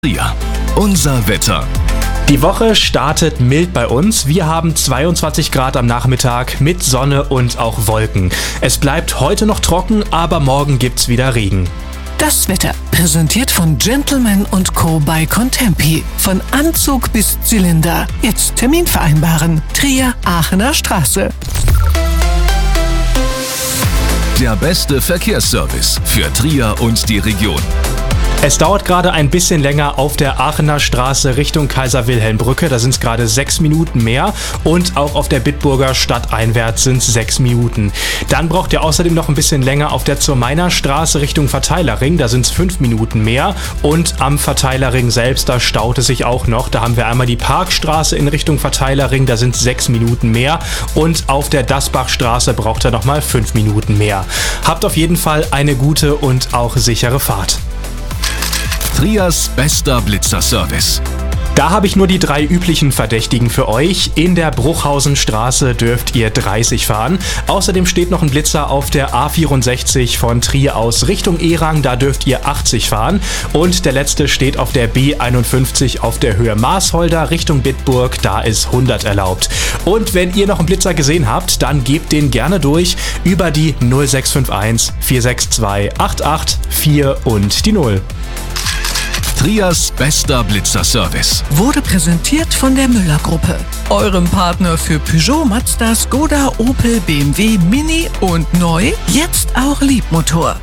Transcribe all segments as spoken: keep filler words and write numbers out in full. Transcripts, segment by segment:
Trier. Unser Wetter. Die Woche startet mild bei uns. Wir haben zweiundzwanzig Grad am Nachmittag mit Sonne und auch Wolken. Es bleibt heute noch trocken, aber morgen gibt's wieder Regen. Das Wetter, präsentiert von Gentleman und Co. bei Contempi. Von Anzug bis Zylinder. Jetzt Termin vereinbaren. Trier, Aachener Straße. Der beste Verkehrsservice für Trier und die Region. Es dauert gerade ein bisschen länger auf der Aachener Straße Richtung Kaiser-Wilhelm-Brücke. Da sind es gerade sechs Minuten mehr. Und auch auf der Bitburger Stadteinwärts sind es sechs Minuten. Dann braucht ihr außerdem noch ein bisschen länger auf der Zur-Mainer Straße Richtung Verteilerring. Da sind es fünf Minuten mehr. Und am Verteilerring selbst, da staut es sich auch noch. Da haben wir einmal die Parkstraße in Richtung Verteilerring. Da sind es sechs Minuten mehr. Und auf der Dasbachstraße braucht ihr nochmal fünf Minuten mehr. Habt auf jeden Fall eine gute und auch sichere Fahrt. Triers bester Blitzerservice. Da habe ich nur die drei üblichen Verdächtigen für euch. In der Bruchhausenstraße dürft ihr dreißig fahren. Außerdem steht noch ein Blitzer auf der A vierundsechzig von Trier aus Richtung Erang. Da dürft ihr achtzig fahren. Und der letzte steht auf der B einundfünfzig auf der Höhe Maasholder Richtung Bitburg. Da ist hundert erlaubt. Und wenn ihr noch einen Blitzer gesehen habt, dann gebt den gerne durch über die null sechs fünf eins vier sechs zwei acht acht vier und die null. Triers bester Blitzerservice. Wurde präsentiert von der Müller-Gruppe. Eurem Partner für Peugeot, Mazda, Skoda, Opel, B M W, Mini und neu, jetzt auch Liebmotor.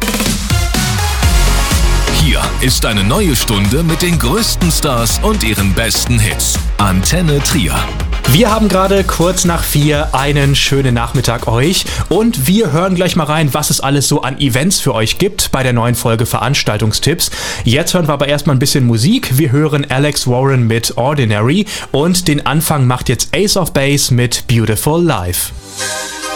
Hier ist eine neue Stunde mit den größten Stars und ihren besten Hits. Antenne Trier. Wir haben gerade kurz nach vier einen schönen Nachmittag euch und wir hören gleich mal rein, was es alles so an Events für euch gibt bei der neuen Folge Veranstaltungstipps. Jetzt hören wir aber erstmal ein bisschen Musik. Wir hören Alex Warren mit Ordinary und den Anfang macht jetzt Ace of Base mit Beautiful Life.